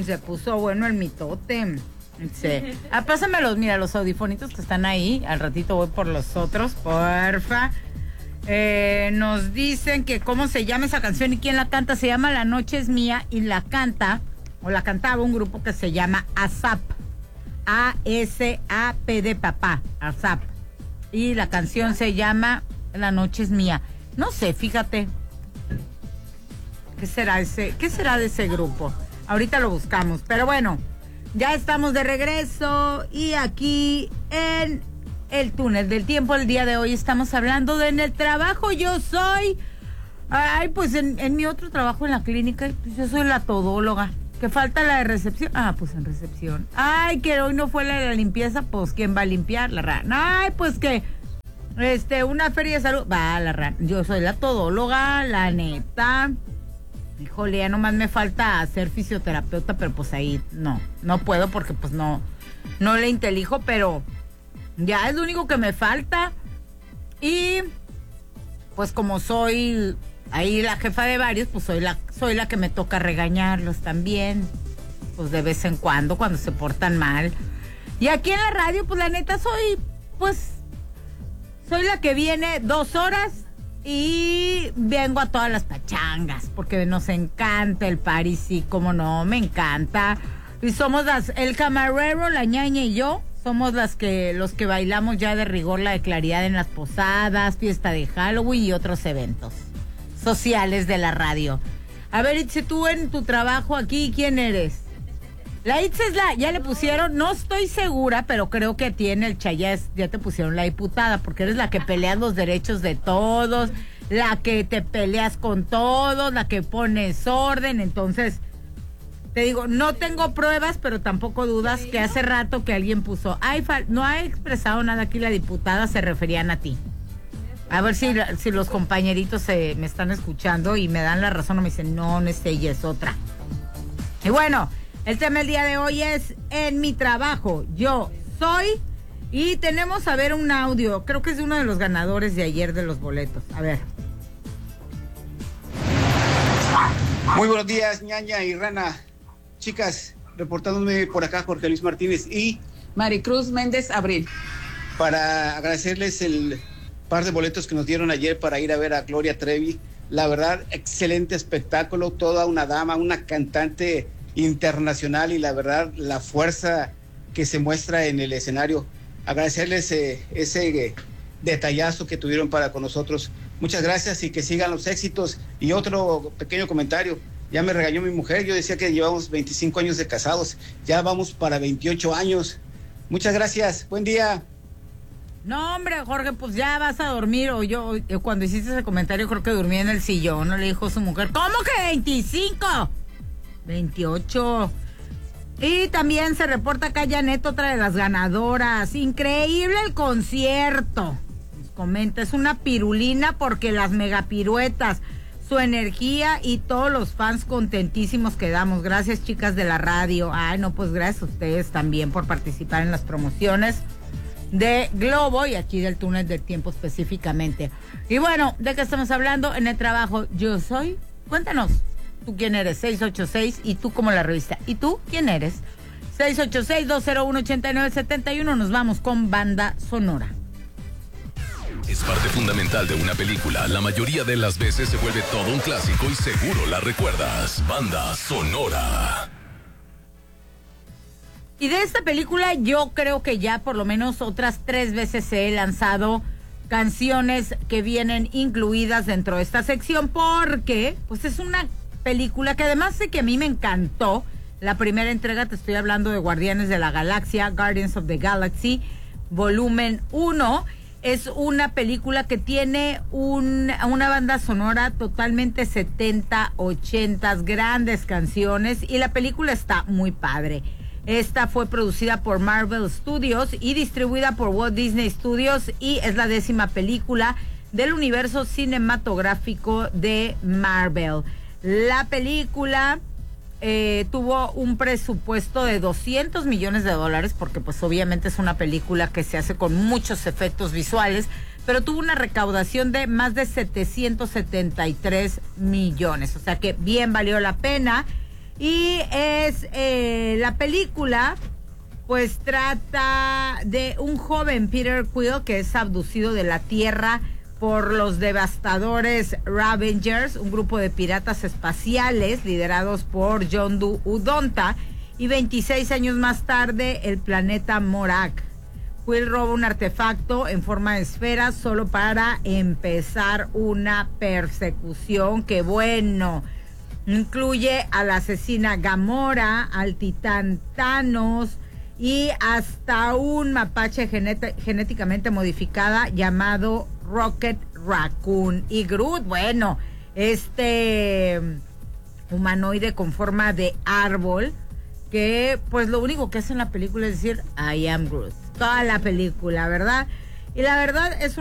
Se puso bueno el mitote. Sí. Pásamelos, mira, los audifonitos que están ahí. Al ratito voy por los otros, porfa. Nos dicen que cómo se llama esa canción y quién la canta. Se llama La Noche es Mía y la canta, o la cantaba un grupo que se llama ASAP. A-S-A-P de papá, ASAP. Y la canción se llama La Noche es Mía. No sé, fíjate. ¿Qué será de ese grupo? Ahorita lo buscamos. Pero bueno, ya estamos de regreso y aquí en el túnel del tiempo el día de hoy estamos hablando de en el trabajo yo soy. Ay, pues en mi otro trabajo en la clínica, pues yo soy la todóloga. Que falta la de recepción. Pues en recepción. Ay, que hoy no fue la de la limpieza, pues ¿quién va a limpiar? La rana. Ay, pues que una feria de salud. Va, la rana. Yo soy la todóloga, la neta. Híjole, ya nomás me falta ser fisioterapeuta, pero pues ahí no puedo porque pues no le intelijo, pero ya es lo único que me falta. Y pues como soy ahí la jefa de varios, pues soy la que me toca regañarlos también, pues de vez en cuando se portan mal. Y aquí en la radio, pues la neta soy la que viene 2 horas y vengo a todas las pachangas, porque nos encanta el party, sí, como no, me encanta. Y somos el camarero, la ñaña y yo, somos los que bailamos ya de rigor la de Claridad en las posadas, fiesta de Halloween y otros eventos sociales de la radio. A ver, Itze, tú en tu trabajo aquí, ¿quién eres? La Itze ya le pusieron, no estoy segura, pero creo que tiene el Chayas, ya te pusieron la diputada, porque eres la que peleas los derechos de todos, la que te peleas con todos, la que pones orden. Entonces, te digo, no tengo pruebas, pero tampoco dudas que hace rato que alguien puso, no ha expresado nada aquí la diputada, se referían a ti. A ver si los compañeritos me están escuchando y me dan la razón o me dicen, no es ella, es otra. Y bueno, el tema del día de hoy es en mi trabajo, yo soy, y tenemos a ver un audio, creo que es de uno de los ganadores de ayer de los boletos. A ver. Muy buenos días, ñaña y rana. Chicas, reportándome por acá Jorge Luis Martínez y Maricruz Méndez Abril. Para agradecerles el par de boletos que nos dieron ayer para ir a ver a Gloria Trevi. La verdad, excelente espectáculo, toda una dama, una cantante internacional y la verdad, la fuerza que se muestra en el escenario. Agradecerles ese detallazo que tuvieron para con nosotros. Muchas gracias y que sigan los éxitos. Y otro pequeño comentario, ya me regañó mi mujer, yo decía que llevamos 25 años de casados, ya vamos para 28 años. Muchas gracias, buen día. No, hombre, Jorge, pues ya vas a dormir. O yo cuando hiciste ese comentario, creo que dormí en el sillón. No le dijo su mujer, ¿cómo que 25? 28. Y también se reporta acá Janet, otra de las ganadoras. Increíble el concierto. Nos comenta, es una pirulina porque las megapiruetas, su energía y todos los fans contentísimos quedamos. Gracias, chicas de la radio. Ay, no, pues gracias a ustedes también por participar en las promociones de Globo y aquí del túnel del tiempo específicamente. Y bueno, ¿de qué estamos hablando? En el trabajo yo soy. Cuéntanos, ¿tú quién eres? 686 y tú como la revista. ¿Y tú quién eres? 686-201-8971. Nos vamos con banda sonora. Es parte fundamental de una película. La mayoría de las veces se vuelve todo un clásico y seguro la recuerdas. Banda sonora. Y de esta película yo creo que ya por lo menos otras 3 veces he lanzado canciones que vienen incluidas dentro de esta sección porque pues es una película que además de que a mí me encantó la primera entrega, te estoy hablando de Guardianes de la Galaxia, Guardians of the Galaxy, volumen 1, es una película que tiene una banda sonora totalmente 70, 80, grandes canciones y la película está muy padre. Esta fue producida por Marvel Studios y distribuida por Walt Disney Studios y es la 10ª película del universo cinematográfico de Marvel. La película tuvo un presupuesto de $200 millones porque pues obviamente es una película que se hace con muchos efectos visuales, pero tuvo una recaudación de más de 773 millones, o sea que bien valió la pena. Y es la película, pues trata de un joven Peter Quill que es abducido de la Tierra por los devastadores Ravengers, un grupo de piratas espaciales liderados por Yondu Udonta, y 26 años más tarde el planeta Morak. Quill roba un artefacto en forma de esfera solo para empezar una persecución que, bueno, incluye a la asesina Gamora, al titán Thanos y hasta un mapache genéticamente modificada llamado Rocket Raccoon. Y Groot, bueno, este humanoide con forma de árbol que pues lo único que hace en la película es decir I am Groot. Toda la película, ¿verdad? Y la verdad es